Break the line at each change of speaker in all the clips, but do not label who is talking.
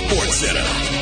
Sports Center.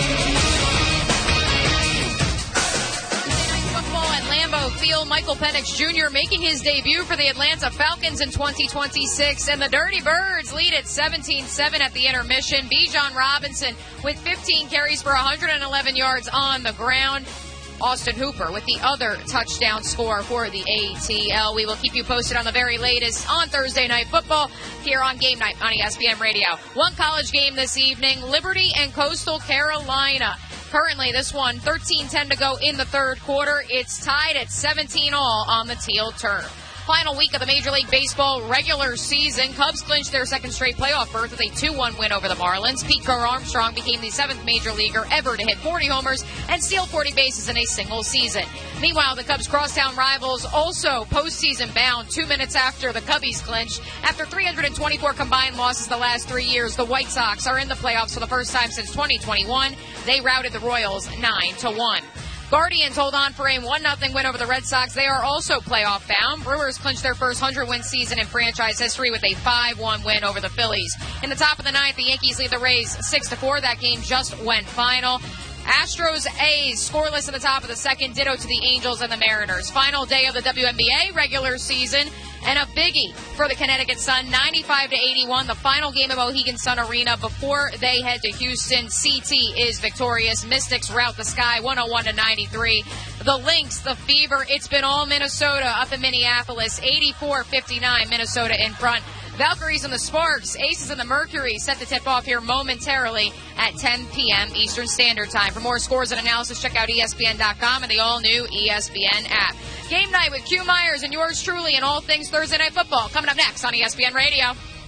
Football at Lambeau Field. Michael Penix Jr. making his debut for the Atlanta Falcons in 2026. And the Dirty Birds lead at 17-7 at the intermission. Bijan Robinson with 15 carries for 111 yards on the ground. Austin Hooper with the other touchdown score for the ATL. We will keep you posted on the very latest on Thursday Night Football here on Game Night on ESPN Radio. One college game this evening, Liberty and Coastal Carolina. Currently, this one, 13-10 to go in the third quarter. It's tied at 17 all on the teal turf. Final week of the Major League Baseball regular season. Cubs clinched their second straight playoff berth with a 2-1 win over the Marlins. Pete Crow Armstrong became the 7th Major Leaguer ever to hit 40 homers and steal 40 bases in a single season. Meanwhile, the Cubs' crosstown rivals also postseason bound 2 minutes after the Cubbies clinched. After 324 combined losses the last 3 years, the White Sox are in the playoffs for the first time since 2021. They routed the Royals 9-1. Guardians hold on for a 1-0 win over the Red Sox. They are also playoff bound. Brewers clinched their first 100-win season in franchise history with a 5-1 win over the Phillies. In the top of the ninth, the Yankees lead the Rays 6-4. That game just went final. Astros A's scoreless in the top of the second, ditto to the Angels and the Mariners. Final day of the WNBA regular season, and a biggie for the Connecticut Sun, 95-81, the final game of Mohegan Sun Arena before they head to Houston. CT is victorious. Mystics rout the Sky 101-93. The Lynx, the Fever, it's been all Minnesota up in Minneapolis, 84-59, Minnesota in front. Valkyries and the Sparks, Aces and the Mercury set to tip off here momentarily at 10 p.m. Eastern Standard Time. For more scores and analysis, check out ESPN.com and the all-new ESPN app. Game night with Q Myers and yours truly and all things Thursday Night Football coming up next on ESPN Radio.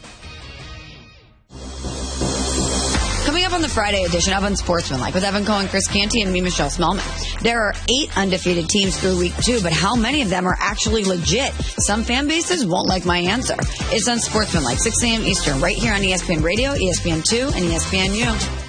Coming up on the Friday edition of Unsportsmanlike with Evan Cohen, Chris Canty, and me, Michelle Smallman. There are 8 undefeated teams through week 2, but how many of them are actually legit? Some fan bases won't like my answer. It's Unsportsmanlike, 6 a.m. Eastern, right here on ESPN Radio, ESPN2, and ESPNU.